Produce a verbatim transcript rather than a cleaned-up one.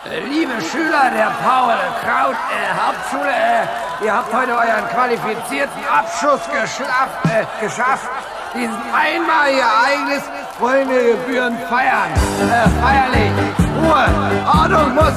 Liebe Schüler der Paul-Kraut-Hauptschule, äh, ihr habt heute euren qualifizierten Abschluss geschafft, äh, geschafft. Dieses einmalige Ereignis wollen wir gebührend feiern. Äh, feierlich. Ruhe, Ordnung muss